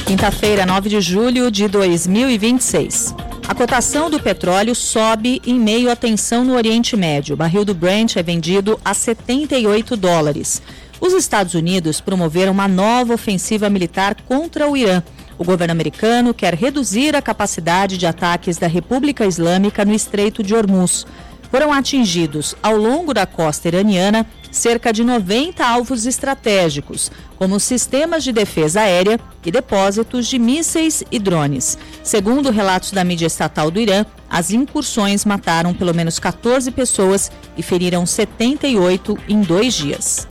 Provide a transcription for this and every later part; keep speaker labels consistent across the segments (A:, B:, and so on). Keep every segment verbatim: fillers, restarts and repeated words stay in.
A: Quinta-feira, nove de julho de dois mil e vinte e seis. A cotação do petróleo sobe em meio à tensão no Oriente Médio. O barril do Brent é vendido a setenta e oito dólares. Os Estados Unidos promoveram uma nova ofensiva militar contra o Irã. O governo americano quer reduzir a capacidade de ataques da República Islâmica no Estreito de Hormuz. Foram atingidos, ao longo da costa iraniana, cerca de noventa alvos estratégicos, como sistemas de defesa aérea e depósitos de mísseis e drones. Segundo relatos da mídia estatal do Irã, as incursões mataram pelo menos quatorze pessoas e feriram setenta e oito em dois dias.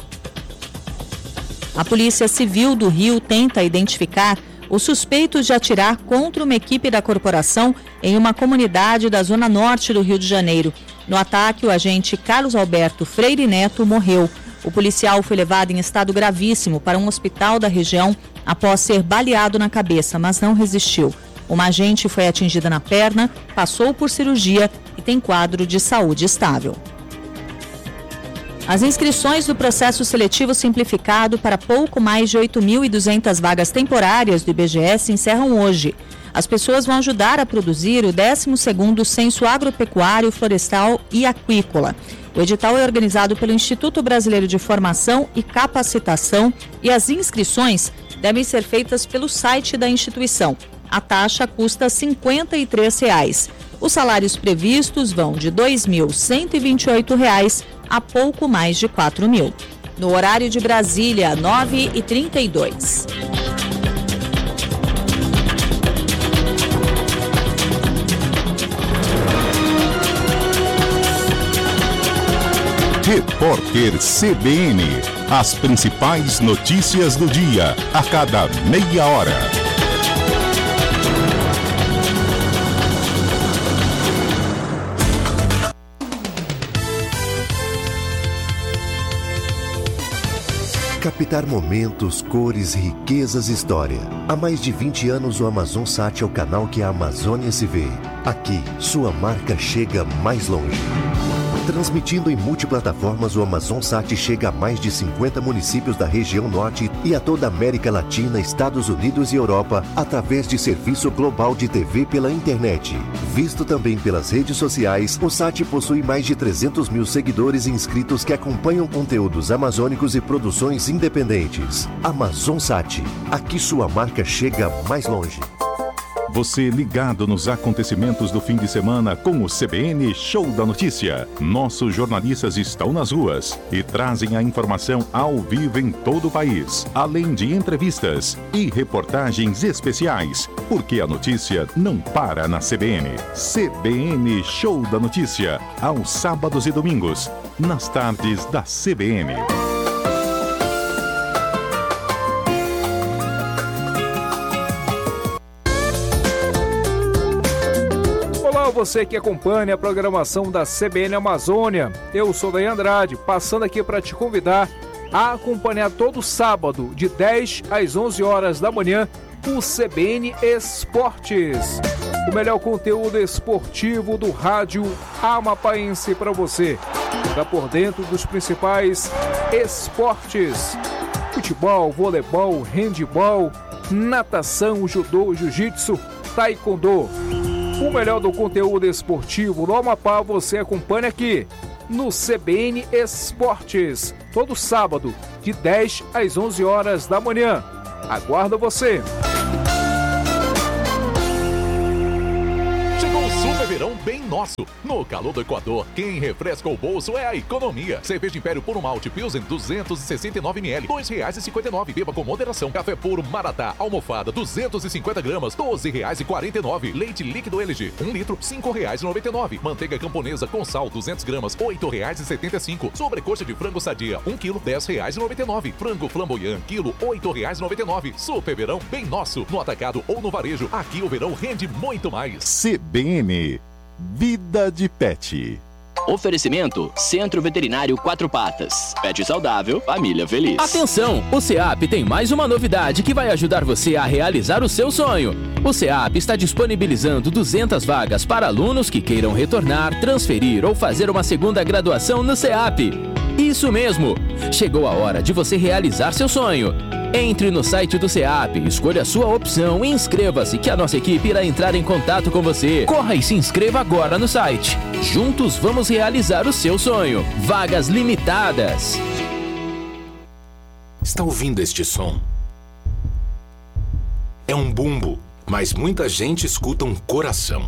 A: A Polícia Civil do Rio tenta identificar os suspeitos de atirar contra uma equipe da corporação em uma comunidade da zona norte do Rio de Janeiro. No ataque, o agente Carlos Alberto Freire Neto morreu. O policial foi levado em estado gravíssimo para um hospital da região após ser baleado na cabeça, mas não resistiu. Uma agente foi atingida na perna, passou por cirurgia e tem quadro de saúde estável. As inscrições do processo seletivo simplificado para pouco mais de oito mil e duzentas vagas temporárias do I B G E se encerram hoje. As pessoas vão ajudar a produzir o décimo segundo Censo Agropecuário, Florestal e Aquícola. O edital é organizado pelo Instituto Brasileiro de Formação e Capacitação e as inscrições devem ser feitas pelo site da instituição. A taxa custa cinquenta e três reais. Os salários previstos vão de dois mil cento e vinte e oito reais a pouco mais de quatro mil. No horário de Brasília, nove e trinta e dois.
B: Repórter C B N. As principais notícias do dia, a cada meia hora.
C: Captar momentos, cores, riquezas e história. Há mais de vinte anos o AmazonSat é o canal que a Amazônia se vê. Aqui, sua marca chega mais longe. Transmitindo em multiplataformas, o AmazonSat chega a mais de cinquenta municípios da região norte e a toda a América Latina, Estados Unidos e Europa, através de serviço global de T V pela internet. Visto também pelas redes sociais, o Sat possui mais de trezentos mil seguidores e inscritos que acompanham conteúdos amazônicos e produções independentes. AmazonSat, aqui sua marca chega mais longe.
B: Você ligado nos acontecimentos do fim de semana com o C B N Show da Notícia. Nossos jornalistas estão nas ruas e trazem a informação ao vivo em todo o país, além de entrevistas e reportagens especiais, porque a notícia não para na C B N. C B N Show da Notícia, aos sábados e domingos, nas tardes da C B N.
D: Você que acompanha a programação da C B N Amazônia, eu sou Daí Andrade, passando aqui para te convidar a acompanhar todo sábado, de dez às onze horas da manhã, o C B N Esportes. O melhor conteúdo esportivo do rádio amapaense para você. Fica por dentro dos principais esportes: futebol, voleibol, handebol, natação, judô, jiu-jitsu, taekwondo. O melhor do conteúdo esportivo do Amapá você acompanha aqui no C B N Esportes, todo sábado, de dez às onze horas da manhã. Aguardo você!
E: Chegou o Super Verão bem nosso. No calor do Equador, quem refresca o bolso é a economia. Cerveja Império Puro Malte Pilsen duzentos e sessenta e nove mililitros, dois reais e cinquenta e nove. Beba com moderação. Café Puro Maratá Almofada duzentos e cinquenta gramas, doze reais e quarenta e nove. Leite líquido L G, um litro, cinco reais e noventa e nove. Manteiga camponesa com sal duzentos gramas, oito reais e setenta e cinco. Sobrecoxa de frango sadia, um quilo, dez reais e noventa e nove. Frango flamboyant, quilo, oito reais e noventa e nove. Super Verão bem nosso. No atacado ou no varejo, aqui o verão rende muito mais.
B: C B N. Vida de Pet.
F: Oferecimento Centro Veterinário Quatro Patas. Pet saudável, família feliz.
G: Atenção! O SEAP tem mais uma novidade que vai ajudar você a realizar o seu sonho. O SEAP está disponibilizando duzentas vagas para alunos que queiram retornar, transferir ou fazer uma segunda graduação no SEAP. Isso mesmo! Chegou a hora de você realizar seu sonho. Entre no site do SEAP, escolha a sua opção e inscreva-se que a nossa equipe irá entrar em contato com você. Corra e se inscreva agora no site. Juntos vamos realizar o seu sonho. Vagas limitadas.
H: Está ouvindo este som? É um bumbo, mas muita gente escuta um coração.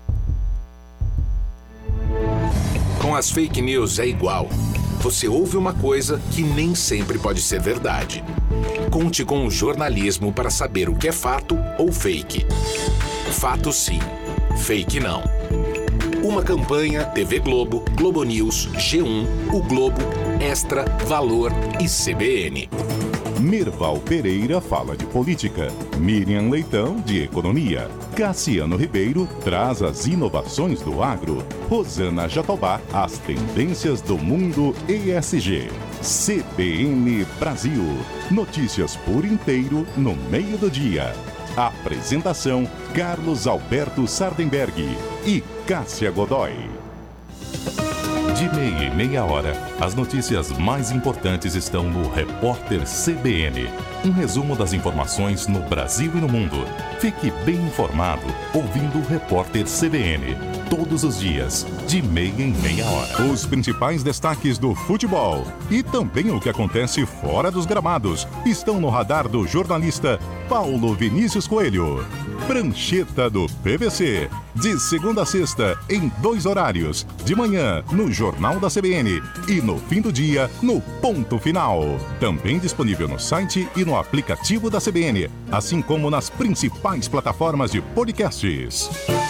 H: Com as fake news é igual. Você ouve uma coisa que nem sempre pode ser verdade. Conte com o jornalismo para saber o que é fato ou fake. Fato sim, fake não. Uma campanha T V Globo, Globo News, G um, O Globo, Extra, Valor e C B N.
B: Mirval Pereira fala de política, Miriam Leitão de economia, Cassiano Ribeiro traz as inovações do agro, Rosana Jatobá as tendências do mundo E S G. C B N Brasil, notícias por inteiro no meio do dia. Apresentação Carlos Alberto Sardenberg e Cássia Godoy. De meia em meia hora, as notícias mais importantes estão no Repórter C B N. Um resumo das informações no Brasil e no mundo. Fique bem informado ouvindo o Repórter C B N. Todos os dias, de meia em meia hora. Os principais destaques do futebol e também o que acontece fora dos gramados estão no radar do jornalista Paulo Vinícius Coelho. Prancheta do P V C, de segunda a sexta, em dois horários. De manhã, no Jornal da C B N e no fim do dia, no Ponto Final. Também disponível no site e no aplicativo da C B N, assim como nas principais plataformas de podcasts.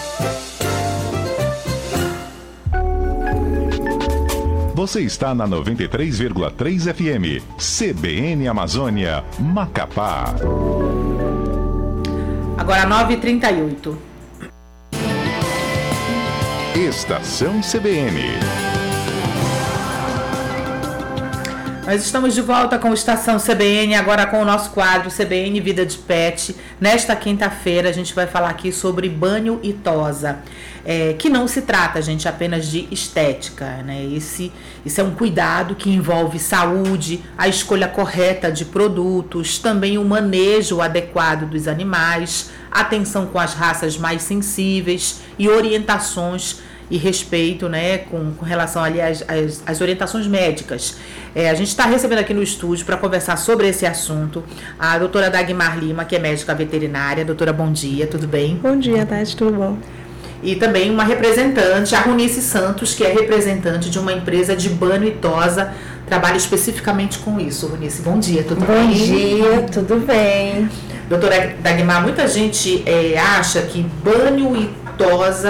B: Você está na noventa e três vírgula três F M, C B N Amazônia, Macapá.
A: Agora nove e trinta e oito.
B: Estação C B N.
A: Nós estamos de volta com o Estação C B N, agora com o nosso quadro C B N Vida de Pet. Nesta quinta-feira a gente vai falar aqui sobre banho e tosa, é, que não se trata, gente, apenas de estética, né? Esse, esse é um cuidado que envolve saúde, a escolha correta de produtos, também o manejo adequado dos animais, atenção com as raças mais sensíveis e orientações e respeito, né, com, com relação ali às, às, às orientações médicas. É, a gente está recebendo aqui no estúdio para conversar sobre esse assunto a doutora Dagmar Lima, que é médica veterinária. Doutora, bom dia, tudo bem?
I: Bom dia, Tati, tudo bom?
A: E também uma representante, a Runice Santos, que é representante de uma empresa de banho e tosa, trabalha especificamente com isso. Runice, bom dia, tudo
I: bom
A: bem?
I: Bom dia, tudo bem.
A: Doutora Dagmar, muita gente é, acha que banho e tosa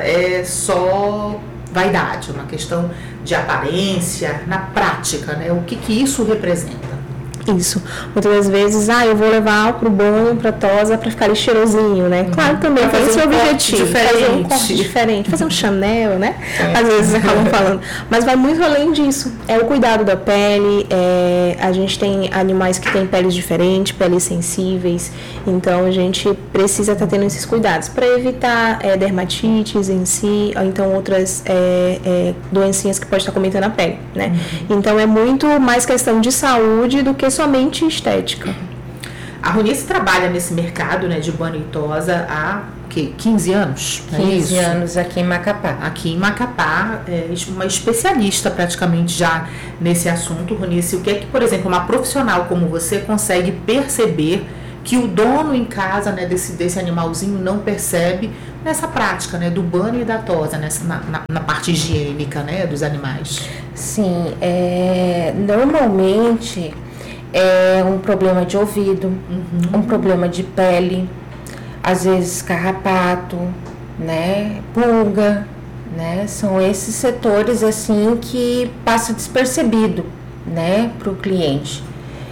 A: é só vaidade, uma questão de aparência, na prática, né? O que que isso representa?
I: Isso. Muitas vezes, ah, eu vou levar pro banho, pra tosa, pra ficar ali cheirosinho, né? Uhum. Claro, também tem esse objetivo. Fazer um corte diferente, fazer um Chanel, né? É. Às vezes acabam falando. Mas vai muito além disso. É o cuidado da pele, é, a gente tem animais que têm peles diferentes, peles sensíveis, então a gente precisa estar tendo esses cuidados para evitar é, dermatites em si, ou então outras é, é, doencinhas que pode estar cometendo a pele, né? Uhum. Então é muito mais questão de saúde do que somente estética.
A: A Runice trabalha nesse mercado, né, de banho e tosa há que, quinze anos?
J: quinze é anos aqui em Macapá.
A: Aqui em Macapá, é uma especialista praticamente já nesse assunto. Runice, o que é que, por exemplo, uma profissional como você consegue perceber que o dono em casa, né, desse, desse animalzinho não percebe nessa prática, né, do banho e da tosa, nessa, na, na, na parte higiênica, né, dos animais?
J: Sim, é, normalmente é um problema de ouvido, uhum. um problema de pele, às vezes carrapato, né, pulga, né, são esses setores assim que passa despercebido, né, para o cliente.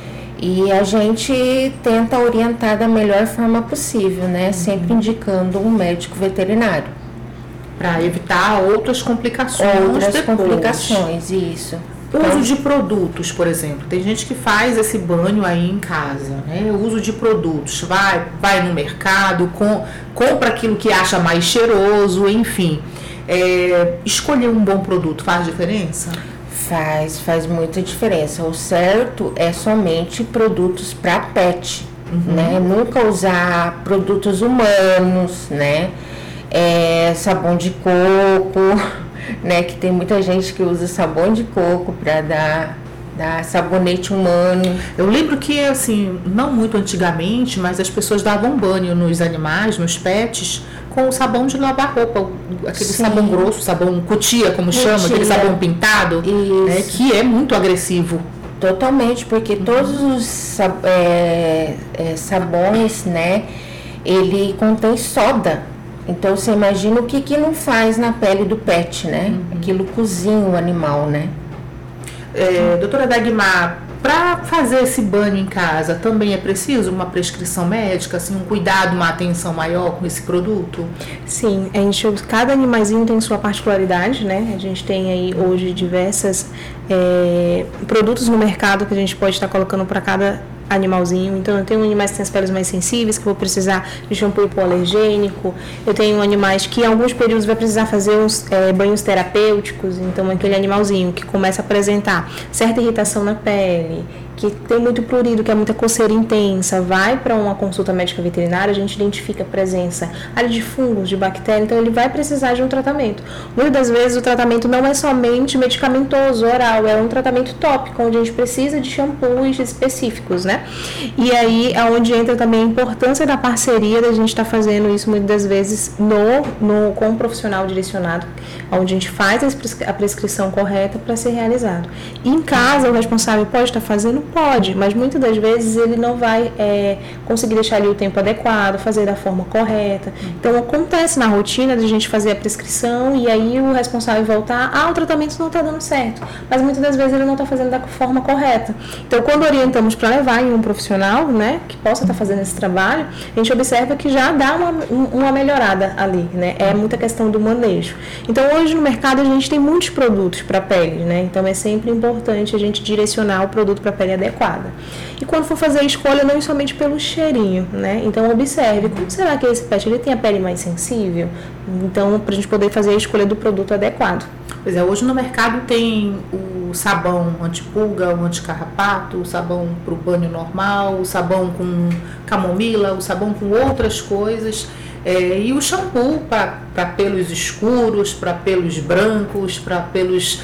J: E a gente tenta orientar da melhor forma possível, né, uhum. sempre indicando um médico veterinário.
A: Para evitar outras complicações.
J: Outras
A: depois.
J: complicações, isso.
A: O uso então, de produtos, por exemplo. Tem gente que faz esse banho aí em casa, né? O uso de produtos. Vai, vai no mercado, com, compra aquilo que acha mais cheiroso, enfim. É, escolher um bom produto faz diferença?
J: Faz, faz muita diferença. O certo é somente produtos para pet, uhum. né? Nunca usar produtos humanos, né? É, sabão de coco, né? Que tem muita gente que usa sabão de coco para dar, dar sabonete humano.
K: Eu lembro que, assim, não muito antigamente, mas as pessoas davam banho nos animais, nos pets, com o sabão de lavar roupa, aquele Sim. sabão grosso, sabão cutia, como cutia. chama, aquele sabão pintado, né, que é muito agressivo.
J: Totalmente, porque uhum. todos os é, é, sabões, né, ele contém soda. Então, você imagina o que que não faz na pele do pet, né? Uhum. Aquilo cozinha o animal, né?
K: É, doutora Dagmar, para fazer esse banho em casa, também é preciso uma prescrição médica, assim, um cuidado, uma atenção maior com esse produto?
I: Sim, a gente, cada animaizinho tem sua particularidade, né? A gente tem aí hoje diversas é, produtos no mercado que a gente pode estar colocando para cada animalzinho. Então eu tenho animais que têm as peles mais sensíveis, que eu vou precisar de shampoo hipoalergênico. Eu tenho animais que em alguns períodos vai precisar fazer uns é, banhos terapêuticos. Então aquele animalzinho que começa a apresentar certa irritação na pele, que tem muito prurido, que é muita coceira intensa, vai para uma consulta médica veterinária, a gente identifica a presença área de fungos, de bactéria, então ele vai precisar de um tratamento. Muitas das vezes o tratamento não é somente medicamentoso, oral, é um tratamento tópico, onde a gente precisa de shampoos específicos, né? E aí é onde entra também a importância da parceria, da gente estar tá fazendo isso muitas das vezes no, no, com um profissional direcionado, onde a gente faz a prescrição correta para ser realizado. E em casa o responsável pode estar tá fazendo? Pode, mas muitas das vezes ele não vai é, conseguir deixar ali o tempo adequado, fazer da forma correta. Então acontece na rotina de a gente fazer a prescrição e aí o responsável voltar, ah, o tratamento não está dando certo, mas muitas das vezes ele não está fazendo da forma correta. Então quando orientamos para levar em um profissional, né, que possa estar tá fazendo esse trabalho, a gente observa que já dá uma, uma melhorada ali, né, é muita questão do manejo. Então hoje no mercado a gente tem muitos produtos para pele, né, então é sempre importante a gente direcionar o produto para a pele adequada. E quando for fazer a escolha, não somente pelo cheirinho, né? Então observe, como será que esse pet ele tem a pele mais sensível? Então, para a gente poder fazer a escolha do produto adequado.
K: Pois é, hoje no mercado tem o sabão antipulga, o anticarrapato, o sabão para o banho normal, o sabão com camomila, o sabão com outras coisas. É, e o shampoo para pelos escuros, para pelos brancos, para pelos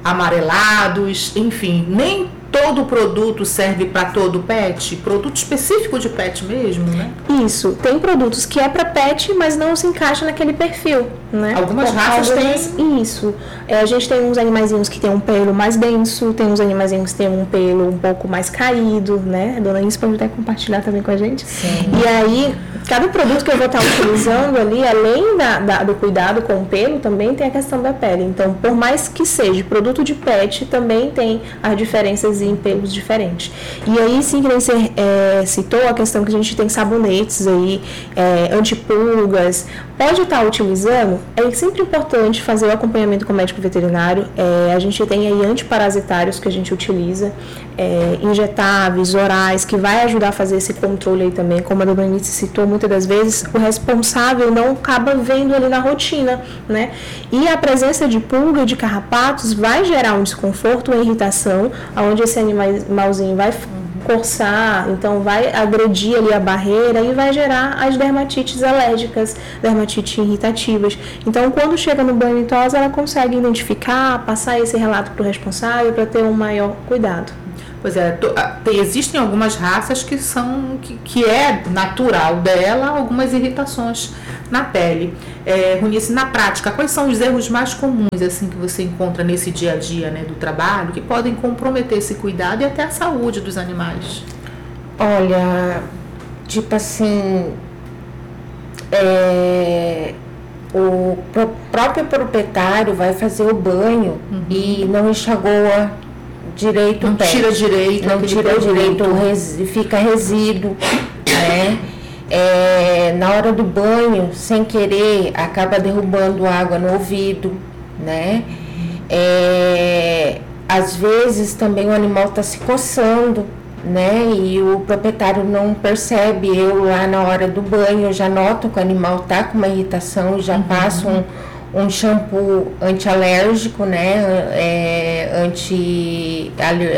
K: amarelados, enfim, nem todo produto serve para todo pet, produto específico de pet mesmo, né?
I: Isso, tem produtos que é para pet, mas não se encaixa naquele perfil, né?
K: Algumas
I: Por
K: raças
I: têm isso. É, a gente tem uns animaizinhos que tem um pelo mais denso, tem uns animaizinhos que tem um pelo um pouco mais caído, né? A dona Inês pode até compartilhar também com a gente.
J: Sim.
I: E aí, cada produto que eu vou estar utilizando ali, além da, da, do cuidado com o pelo, também tem a questão da pele. Então, por mais que seja produto de pet, também tem as diferenças em pelos diferentes. E aí, sim, que você é, citou a questão que a gente tem sabonetes aí, é, antipulgas, pode estar utilizando, é sempre importante fazer o acompanhamento com o médico veterinário. É, a gente tem aí antiparasitários que a gente utiliza, é, injetáveis, orais, que vai ajudar a fazer esse controle aí também, como a dona Anice citou, muitas das vezes o responsável não acaba vendo ali na rotina, né? E a presença de pulga e de carrapatos vai gerar um desconforto, uma irritação, onde esse animalzinho vai coçar, então vai agredir ali a barreira e vai gerar as dermatites alérgicas, dermatites irritativas. Então, quando chega no banho de tosa, ela consegue identificar, passar esse relato para o responsável para ter um maior cuidado.
K: Pois é, existem algumas raças que são, que, que é natural dela, algumas irritações na pele. É, Runice, na prática, quais são os erros mais comuns assim que você encontra nesse dia a dia, né, do trabalho, que podem comprometer esse cuidado e até a saúde dos animais?
J: Olha, tipo assim, é, o próprio proprietário vai fazer o banho uhum. e não enxagou direito,
K: não tira direito,
J: não tira direito, res, fica resíduo, né? É, na hora do banho, sem querer, acaba derrubando água no ouvido, né? É, às vezes também o animal está se coçando, né? E o proprietário não percebe. Eu lá na hora do banho, eu já noto que o animal está com uma irritação e já uhum. passo um um shampoo antialérgico, né? É, anti,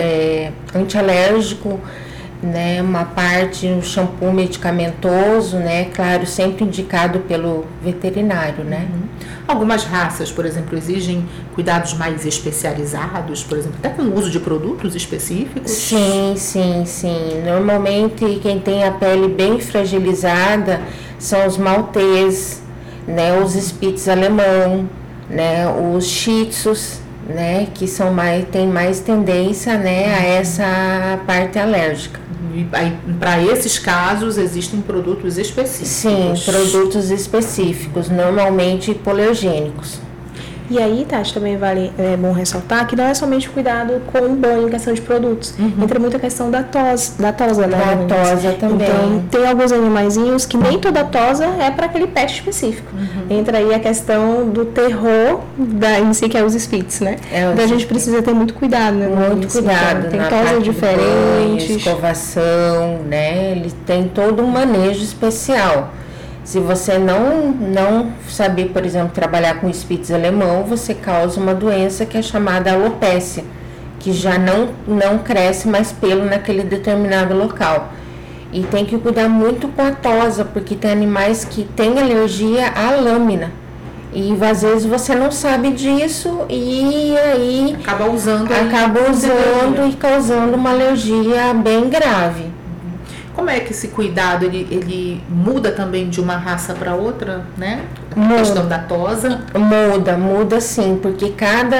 J: é, antialérgico, né? Uma parte, um shampoo medicamentoso, né? Claro, sempre indicado pelo veterinário, né?
K: Uhum. Algumas raças, por exemplo, exigem cuidados mais especializados, por exemplo, até com o uso de produtos específicos?
J: Sim, sim, sim. Normalmente, quem tem a pele bem fragilizada são os malteses, né? Os spitz alemão, né? Os shih tzus, né? Que são mais, tem mais tendência, né? A essa parte alérgica.
K: Para esses casos existem produtos específicos?
J: Sim, produtos específicos, normalmente hipoalergênicos.
I: E aí, Tati, também vale, é bom ressaltar que não é somente cuidado com o banho em questão de produtos. Uhum. Entra muito a questão da tosa, da tosa, né?
J: Da tosa também.
I: Então, tem alguns animaizinhos que nem toda tosa é para aquele pet específico. Uhum. Entra aí a questão do terror da, em si, que é os spitz, né? É, então, a gente precisa ter muito cuidado, né?
J: Muito cuidado.
I: Tem tosas diferentes.
J: Banho, escovação, né? Ele tem todo um manejo especial. Se você não, não saber, por exemplo, trabalhar com spitz alemão, você causa uma doença que é chamada alopécia, que já não, não cresce mais pelo naquele determinado local. E tem que cuidar muito com a tosa, porque tem animais que têm alergia à lâmina. E às vezes você não sabe disso e aí
K: acaba usando,
J: acaba usando e causando uma alergia bem grave.
K: Como é que esse cuidado ele, ele muda também de uma raça para outra, né? A
J: muda,
K: questão da tosa?
J: Muda, muda sim, porque cada,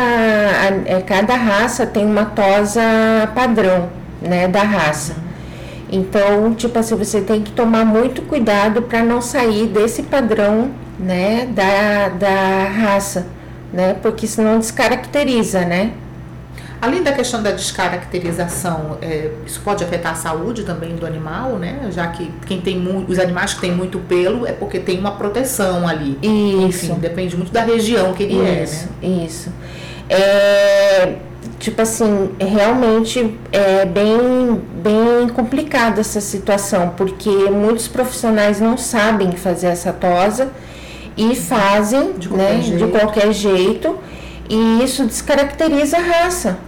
J: cada raça tem uma tosa padrão, né, da raça. Então, tipo assim, você tem que tomar muito cuidado para não sair desse padrão, né, da, da raça, né? Porque senão descaracteriza, né?
K: Além da questão da descaracterização, é, isso pode afetar a saúde também do animal, né? Já que quem tem muito, os animais que têm muito pelo é porque tem uma proteção ali.
J: Isso.
K: Enfim, depende muito da região que ele
J: isso,
K: é, né?
J: Isso. É, tipo assim, realmente é bem, bem complicada essa situação, porque muitos profissionais não sabem fazer essa tosa e fazem, de qualquer, né, jeito. de qualquer jeito, e isso descaracteriza a raça,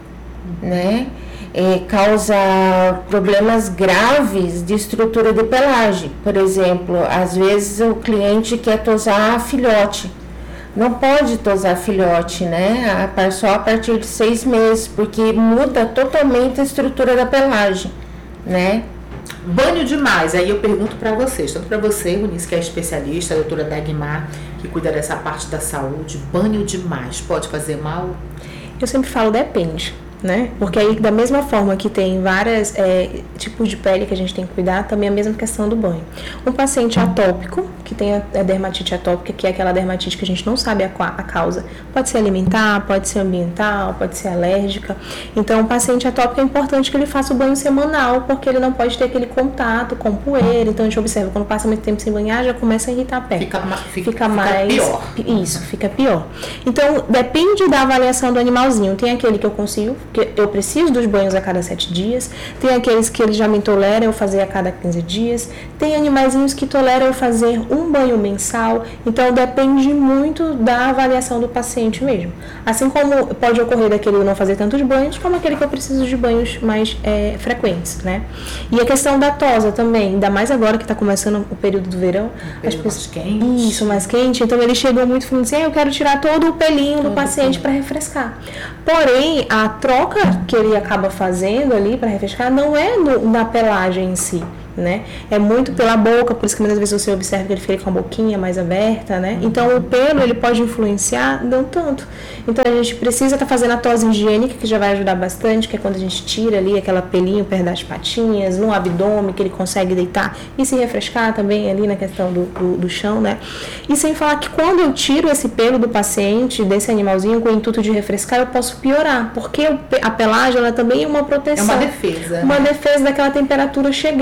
J: né? É, causa problemas graves de estrutura de pelagem. Por exemplo, às vezes o cliente quer tosar filhote. Não pode tosar filhote, né? Só a partir de seis meses, porque muda totalmente a estrutura da pelagem, né?
K: Banho demais, aí eu pergunto para vocês, tanto para você, Eunice, que é especialista, a doutora Dagmar, que cuida dessa parte da saúde, banho demais pode fazer mal?
I: Eu sempre falo depende, né? Porque aí, da mesma forma que tem vários é, tipos de pele que a gente tem que cuidar, também é a mesma questão do banho. Um paciente atópico, que tem a, a dermatite atópica, que é aquela dermatite que a gente não sabe a, a causa, pode ser alimentar, pode ser ambiental, pode ser alérgica. Então, o paciente atópico é importante que ele faça o banho semanal, porque ele não pode ter aquele contato com poeira. Então, a gente observa, quando passa muito tempo sem banhar, já começa a irritar a pele.
K: Fica, fica,
I: fica mais...
K: Fica pior.
I: Isso, fica pior. Então, depende da avaliação do animalzinho. Tem aquele que eu consigo, que eu preciso dos banhos a cada sete dias. Tem aqueles que ele já me tolera eu fazer a cada quinze dias. Tem animaizinhos que toleram eu fazer um banho mensal. Então, depende muito da avaliação do paciente mesmo. Assim como pode ocorrer daquele eu não fazer tantos banhos, como aquele que eu preciso de banhos mais é, frequentes, né? E a questão da tosa também, ainda mais agora que está começando o período do verão.
K: O período mais quente.
I: Isso, mais quente. Então, ele chegou muito falando assim, ah, eu quero tirar todo o pelinho todo do paciente para refrescar. Porém, a troca que ele acaba fazendo ali para refrescar não é no, na pelagem em si, né? É muito pela boca, por isso que muitas vezes você observa que ele fica com a boquinha mais aberta, né? Então o pelo ele pode influenciar, não tanto. Então a gente precisa estar tá fazendo a tosa higiênica, que já vai ajudar bastante, que é quando a gente tira ali aquela pelinho perto das patinhas, no abdômen, que ele consegue deitar e se refrescar também ali na questão do, do, do chão, né? E sem falar que quando eu tiro esse pelo do paciente, desse animalzinho, com o intuito de refrescar, eu posso piorar, porque a pelagem ela também é uma proteção.
K: É uma defesa.
I: Uma
K: né?
I: defesa daquela temperatura chegar ali na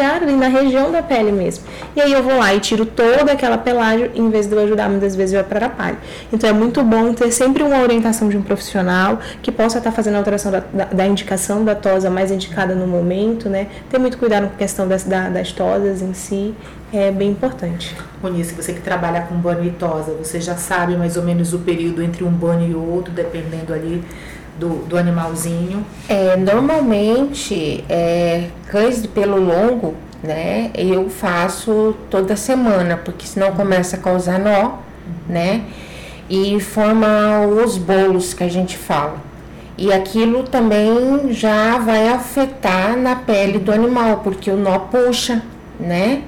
I: na região da pele mesmo. E aí eu vou lá e tiro toda aquela pelagem, em vez de eu ajudar, muitas vezes eu atrapalho. Então é muito bom ter sempre uma orientação de um profissional que possa estar fazendo a alteração da, da, da indicação da tosa mais indicada no momento, né? Ter muito cuidado com a questão das, da, das tosas em si, é bem importante.
K: Ronice, você que trabalha com banho e tosa, você já sabe mais ou menos o período entre um banho e outro, dependendo ali do, do animalzinho?
J: É, normalmente, é, cães de pelo longo, né, eu faço toda semana, porque senão começa a causar nó, né, e forma os bolos que a gente fala. E aquilo também já vai afetar na pele do animal, porque o nó puxa, né?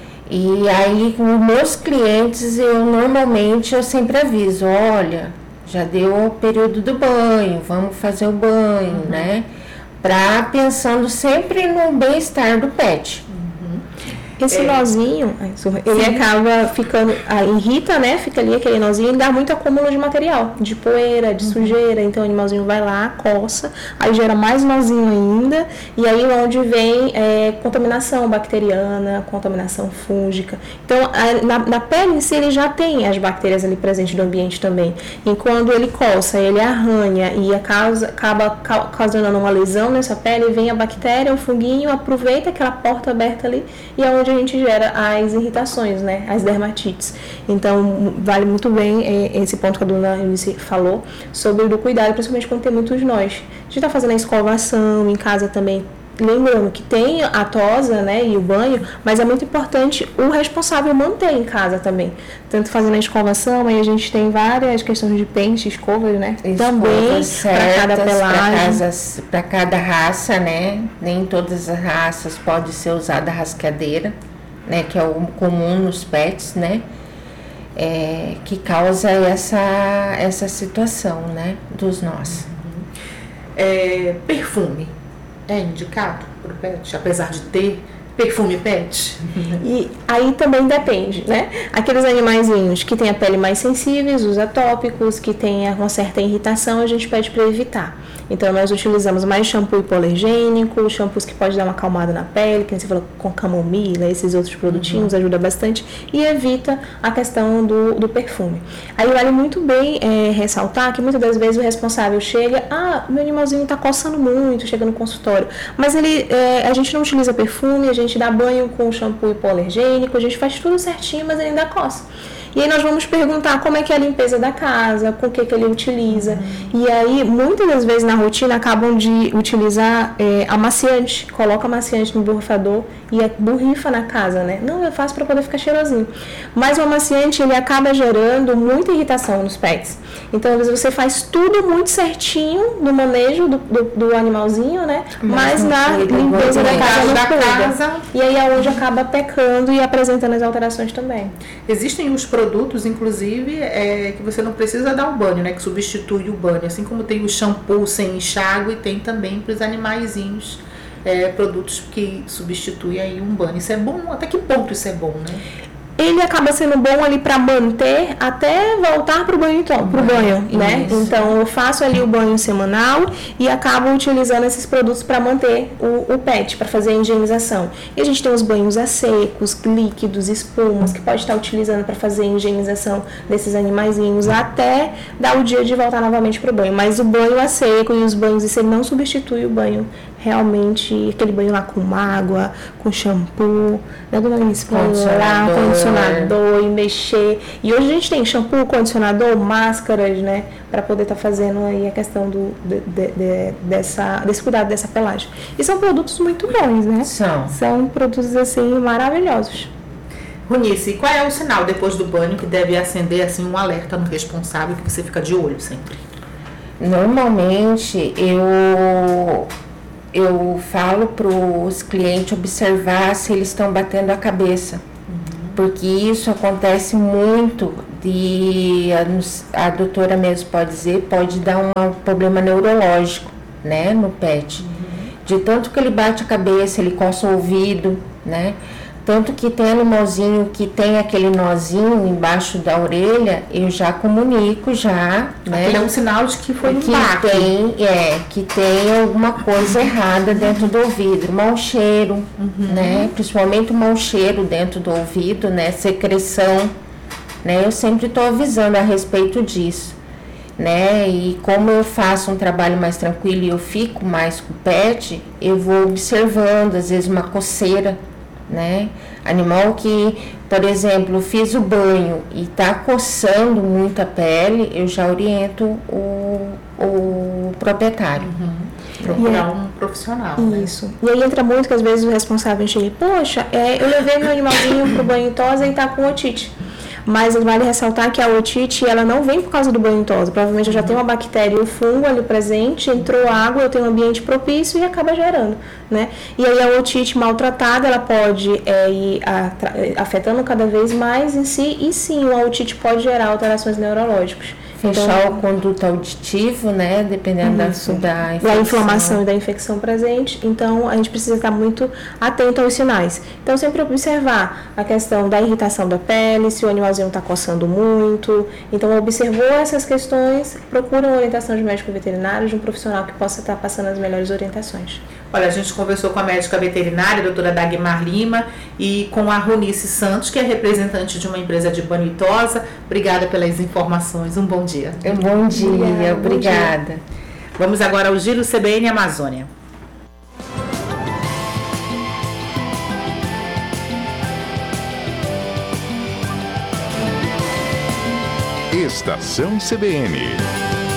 J: E aí, com os meus clientes, eu normalmente, eu sempre aviso, olha, já deu o período do banho, vamos fazer o banho, uhum. né? Pra, pensando sempre no bem-estar do pet.
I: Esse é. nozinho, ele Sim. acaba ficando, ah, irrita, né? Fica ali aquele nozinho e dá muito acúmulo de material, de poeira, de uhum. sujeira. Então o animalzinho vai lá, coça, aí gera mais nozinho ainda. E aí onde vem é, contaminação bacteriana, contaminação fúngica. Então a, na, na pele em si ele já tem as bactérias ali presentes no ambiente também. E quando ele coça, ele arranha e a causa, acaba causando uma lesão nessa pele, vem a bactéria, o funguinho, aproveita aquela porta aberta ali e é onde a gente gera as irritações, né, as dermatites. Então, vale muito bem é, esse ponto que a dona Eunice falou sobre o cuidado, principalmente quando tem muitos nós. A gente está fazendo a escovação em casa também, lembrando que tem a tosa, né, e o banho, mas é muito importante o responsável manter em casa também. Tanto fazendo a escovação, aí a gente tem várias questões de pente, escovas, né,
J: escovas
I: também para cada pelagem.
J: Para cada raça, né, nem todas as raças pode ser usada a rasqueadeira, né, que é o comum nos pets, né, é, que causa essa, essa situação, né, dos nós.
K: Uhum. É, perfume. É indicado para o pet, apesar de ter perfume pet?
I: E aí também depende, né? Aqueles animaizinhos que têm a pele mais sensíveis, os atópicos, que têm uma certa irritação, a gente pede para evitar. Então, nós utilizamos mais shampoo hipoalergênico, shampoos que podem dar uma acalmada na pele, que você falou com camomila, esses outros produtinhos, uhum. ajuda bastante e evita a questão do, do perfume. Aí vale muito bem é, ressaltar que muitas das vezes o responsável chega, ah, meu animalzinho está coçando muito, chega no consultório, mas ele, é, a gente não utiliza perfume, a gente dá banho com shampoo hipoalergênico, a gente faz tudo certinho, mas ele ainda coça. E aí nós vamos perguntar como é que é a limpeza da casa, com o que, que ele utiliza. Uhum. E aí, muitas das vezes na rotina, acabam de utilizar é, amaciante. Coloca amaciante no borrifador e é, borrifa na casa, né? Não, eu faço para poder ficar cheirosinho. Mas o amaciante, ele acaba gerando muita irritação nos pets. Então, às vezes você faz tudo muito certinho no manejo do, do, do animalzinho, né? Mas, Mas na limpeza da casa não cuida. E aí é onde acaba pecando e apresentando as alterações também.
K: Existem os produtos, inclusive, é, que você não precisa dar o banho, né? Que substitui o banho. Assim como tem o shampoo sem enxágue, tem também para os animaizinhos é, produtos que substituem aí um banho. Isso é bom? Até que ponto isso é bom, né?
I: Ele acaba sendo bom ali para manter até voltar para o banho, então, pro banho, né? Isso. Então eu faço ali o banho semanal e acabo utilizando esses produtos para manter o, o pet, para fazer a higienização. E a gente tem os banhos a secos, líquidos, espumas, que pode estar utilizando para fazer a higienização desses animaizinhos até dar o dia de voltar novamente para o banho. Mas o banho a seco e os banhos, isso não substitui o banho realmente, aquele banho lá com água, com shampoo, né, dona Alice? Condicionador. condicionador e mexer. E hoje a gente tem shampoo, condicionador, máscaras, né, para poder estar tá fazendo aí a questão do, de, de, de, dessa, desse cuidado dessa pelagem. E são produtos muito bons, né?
J: São.
I: São produtos, assim, maravilhosos.
K: Ronice, qual é o sinal depois do banho que deve acender, assim, um alerta no responsável que você fica de olho sempre?
J: Normalmente, eu... eu falo para os clientes observar se eles estão batendo a cabeça, uhum. porque isso acontece muito, de, a, a doutora mesmo pode dizer, pode dar um problema neurológico, né, no pet, uhum. de tanto que ele bate a cabeça, ele coça o ouvido, né, Tanto que tem animalzinho que tem aquele nozinho embaixo da orelha, eu já comunico já, né?
K: Aquele é um sinal de que foi um
J: que
K: baque.
J: tem, é, que tem alguma coisa errada dentro do ouvido, mau cheiro, uhum. né? Principalmente o mau cheiro dentro do ouvido, né? Secreção, né? Eu sempre estou avisando a respeito disso, né? E como eu faço um trabalho mais tranquilo e eu fico mais com o pet, eu vou observando, às vezes uma coceira, né? Animal que, por exemplo, fiz o banho e tá coçando muito a pele, eu já oriento o, o proprietário.
K: Uhum. Procurar aí, um profissional.
I: Isso. Né? E aí entra muito que às vezes o responsável chega, poxa, é, eu levei meu animalzinho pro banho tosa e tá com otite. Mas vale ressaltar que a otite, ela não vem por causa do banho tosa. Provavelmente eu já tenho uma bactéria e um fungo ali presente, entrou água, eu tenho um ambiente propício e acaba gerando, né? E aí a otite maltratada, ela pode é, ir a, afetando cada vez mais em si, e sim, a otite pode gerar alterações neurológicas.
J: Fechar então, o conduto auditivo, né? Dependendo da, da infecção.
I: Da inflamação e da infecção presente. Então, a gente precisa estar muito atento aos sinais. Então, sempre observar a questão da irritação da pele, se o animalzinho está coçando muito. Então, observou essas questões, procura uma orientação de médico veterinário, de um profissional que possa estar passando as melhores orientações.
K: Olha, a gente conversou com a médica veterinária, a doutora Dagmar Lima, e com a Ronice Santos, que é representante de uma empresa de banho e tosa. Obrigada pelas informações. Um bom dia.
J: Um bom dia, obrigada. obrigada.
K: Bom dia. Vamos agora ao Giro C B N Amazônia.
B: Estação C B N.